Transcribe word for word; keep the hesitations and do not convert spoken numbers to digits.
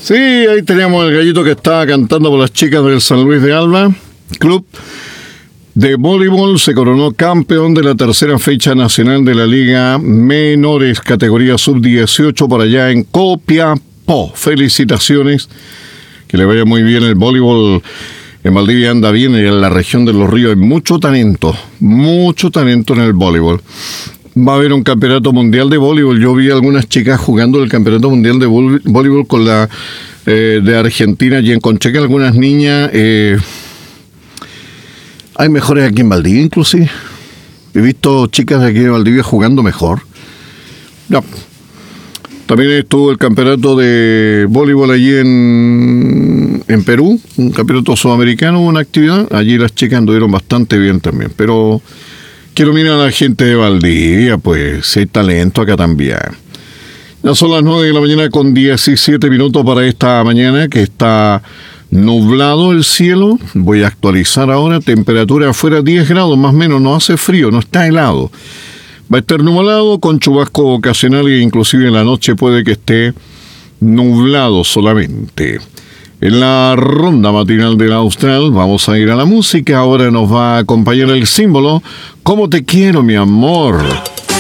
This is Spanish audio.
Sí, ahí teníamos el gallito que estaba cantando por las chicas del San Luis de Alba. Club de voleibol se coronó campeón de la tercera fecha nacional de la Liga Menores, categoría sub dieciocho por allá en Copiapó. Felicitaciones, que le vaya muy bien el voleibol. En Valdivia anda bien y en la región de Los Ríos hay mucho talento, mucho talento en el voleibol. Va a haber un campeonato mundial de voleibol. Yo vi a algunas chicas jugando el campeonato mundial de voleibol con la eh, de Argentina y encontré que algunas niñas, eh, hay mejores aquí en Valdivia inclusive. He visto chicas de aquí de Valdivia jugando mejor. No. También estuvo el campeonato de voleibol allí en, en Perú, un campeonato sudamericano, una actividad. Allí las chicas anduvieron bastante bien también, pero quiero mirar a la gente de Valdivia, pues si hay talento acá también. Ya son las nueve de la mañana con diecisiete minutos para esta mañana, que está nublado el cielo. Voy a actualizar ahora, temperatura afuera diez grados más o menos, no hace frío, no está helado. Va a estar nublado con chubasco ocasional e inclusive en la noche puede que esté nublado solamente. En la ronda matinal del Austral vamos a ir a la música. Ahora nos va a acompañar el símbolo. ¿Cómo te quiero, mi amor?